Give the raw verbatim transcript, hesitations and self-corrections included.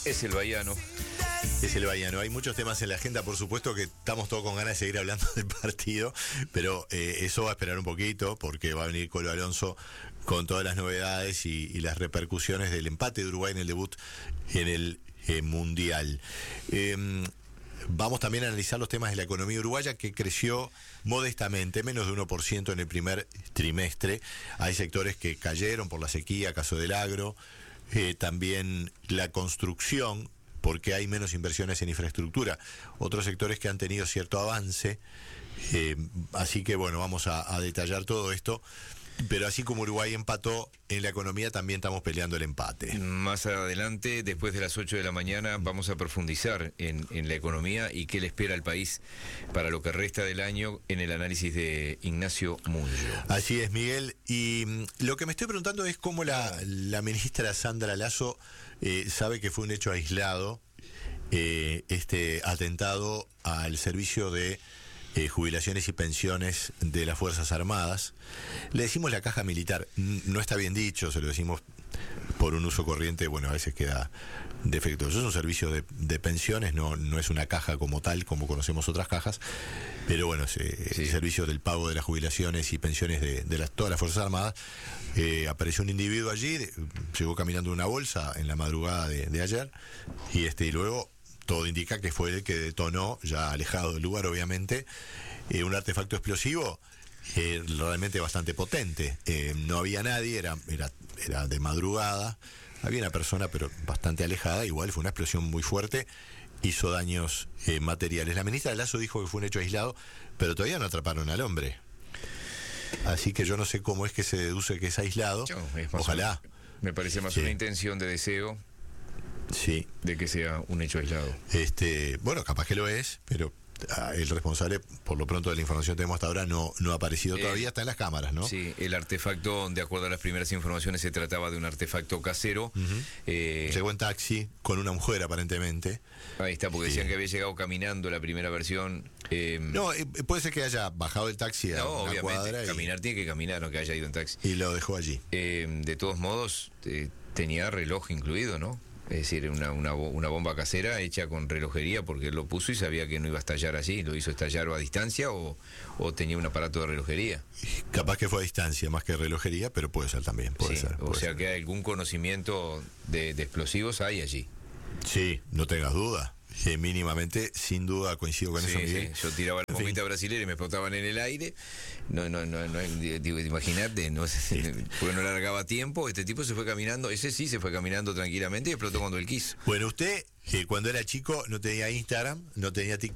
Es el Bahiano. Es el Bahiano. Hay muchos temas en la agenda, por supuesto que estamos todos con ganas de seguir hablando del partido, pero eh, eso va a esperar un poquito, porque va a venir Colo Alonso con todas las novedades y, y las repercusiones del empate de Uruguay en el debut en el eh, Mundial. Eh, Vamos también a analizar los temas de la economía uruguaya, que creció modestamente, menos de uno por ciento en el primer trimestre. Hay sectores que cayeron por la sequía, caso del agro, eh, también la construcción, porque hay menos inversiones en infraestructura. Otros sectores que han tenido cierto avance. Eh, así que bueno, vamos a, a detallar todo esto. Pero así como Uruguay empató en la economía, también estamos peleando el empate. Más adelante, después de las ocho de la mañana, vamos a profundizar en, en la economía y qué le espera al país para lo que resta del año en el análisis de Ignacio Munjo. Así es, Miguel. Y mm, lo que me estoy preguntando es cómo la, la ministra Sandra Lasso eh, sabe que fue un hecho aislado eh, este atentado al servicio de Eh, jubilaciones y pensiones de las Fuerzas Armadas. Le decimos la caja militar, no está bien dicho, se lo decimos por un uso corriente, bueno, a veces queda defectuoso. Es un servicio de, de pensiones, no, no es una caja como tal, como conocemos otras cajas, pero bueno, es eh, sí. El servicio del pago de las jubilaciones y pensiones de, de las, todas las Fuerzas Armadas. Eh, apareció un individuo allí, de, llegó caminando en una bolsa en la madrugada de, de ayer, y este y luego todo indica que fue el que detonó, ya alejado del lugar obviamente, eh, un artefacto explosivo eh, realmente bastante potente. Eh, no había nadie, era, era, era de madrugada, había una persona pero bastante alejada, igual fue una explosión muy fuerte, hizo daños eh, materiales. La ministra Lasso dijo que fue un hecho aislado, pero todavía no atraparon al hombre. Así que yo no sé cómo es que se deduce que es aislado. Yo, es más Ojalá. Una, me parece más sí. una intención de deseo. Sí. De que sea un hecho aislado. Este, bueno, capaz que lo es, pero ah, el responsable, por lo pronto de la información que tenemos hasta ahora, no, no ha aparecido todavía, eh, está en las cámaras, ¿no? Sí, el artefacto, de acuerdo a las primeras informaciones, se trataba de un artefacto casero. Uh-huh. eh, Llegó en taxi con una mujer, aparentemente. Ahí está, porque sí. decían que había llegado caminando la primera versión. Eh, no, eh, puede ser que haya bajado el taxi a no, una cuadra. Y... caminar tiene que caminar, no que haya ido en taxi. Y lo dejó allí. Eh, de todos modos, eh, tenía reloj incluido, ¿no? Es decir, una, una, una bomba casera hecha con relojería, porque él lo puso y sabía que no iba a estallar allí. ¿Lo hizo estallar a distancia o, o tenía un aparato de relojería? Capaz que fue a distancia más que relojería, pero puede ser también. Puede sí, ser, puede o sea ser. que algún conocimiento de, de explosivos hay allí. Sí, no tengas duda. Eh, mínimamente, sin duda coincido con sí, eso, Miguel. Sí. Yo tiraba la bombita brasilera y me explotaban en el aire. No, no, no, no digo, imagínate, no, sí. porque no largaba tiempo. Este tipo se fue caminando, ese sí se fue caminando tranquilamente y explotó cuando él quiso. Bueno, usted, eh, cuando era chico, no tenía Instagram, no tenía TikTok.